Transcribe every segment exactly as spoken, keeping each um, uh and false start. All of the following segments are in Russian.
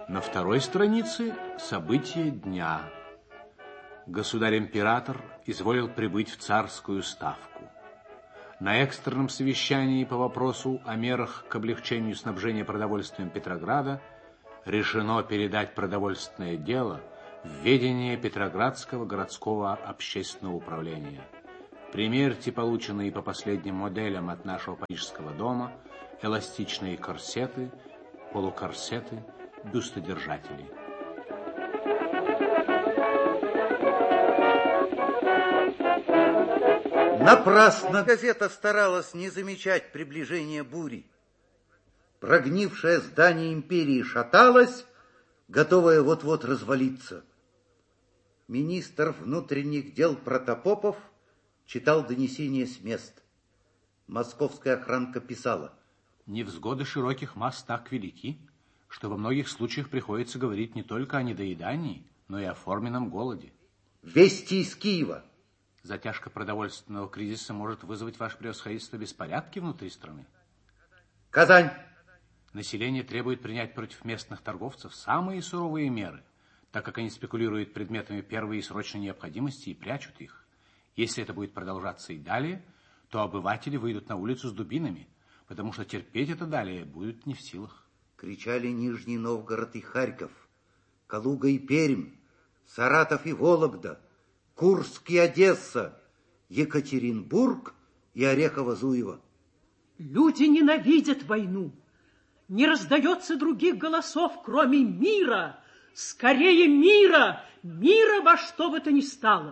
На второй странице события дня. Государь-император изволил прибыть в царскую ставку. На экстренном совещании по вопросу о мерах к облегчению снабжения продовольствием Петрограда решено передать продовольственное дело в ведение Петроградского городского общественного управления. Примерьте полученные по последним моделям от нашего парижского дома эластичные корсеты, полукорсеты, бюстодержатели. Напрасно газета старалась не замечать приближения бури. Прогнившее здание империи шаталось, готовое вот-вот развалиться. Министр внутренних дел Протопопов читал донесения с мест. Московская охранка писала: невзгоды широких масс так велики, что во многих случаях приходится говорить не только о недоедании, но и о форменном голоде. Вести из Киева: затяжка продовольственного кризиса может вызвать, ваше превосходительство, беспорядки внутри страны. Казань: население требует принять против местных торговцев самые суровые меры, так как они спекулируют предметами первой и срочной необходимости и прячут их. Если это будет продолжаться и далее, то обыватели выйдут на улицу с дубинами, потому что терпеть это далее будут не в силах. Кричали Нижний Новгород и Харьков, Калуга и Пермь, Саратов и Вологда, Курск и Одесса, Екатеринбург и Орехово-Зуево. Люди ненавидят войну. Не раздается других голосов, кроме мира. Скорее мира, мира во что бы то ни стало.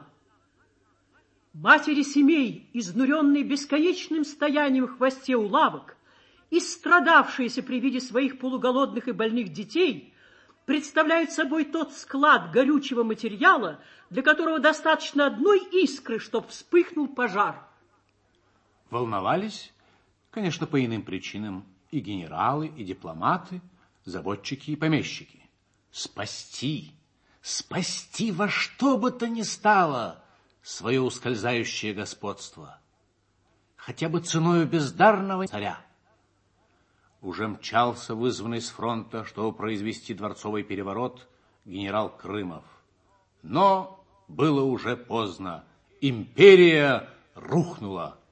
Матери семей, изнуренные бесконечным стоянием в хвосте у лавок и страдавшиеся при виде своих полуголодных и больных детей, представляют собой тот склад горючего материала, для которого достаточно одной искры, чтобы вспыхнул пожар. Волновались, конечно, по иным причинам, и генералы, и дипломаты, заводчики и помещики. Спасти, спасти во что бы то ни стало свое ускользающее господство, хотя бы ценою бездарного царя. Уже мчался вызванный с фронта, чтобы произвести дворцовый переворот, генерал Крымов. Но было уже поздно. Империя рухнула.